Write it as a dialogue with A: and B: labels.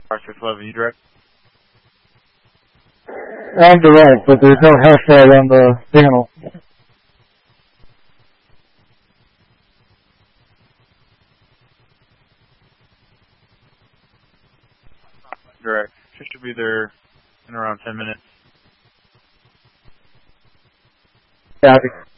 A: 611, you direct?
B: I'm direct, but there's no hashtag on the panel.
A: Direct. She should be there in around 10 minutes.
B: Copy.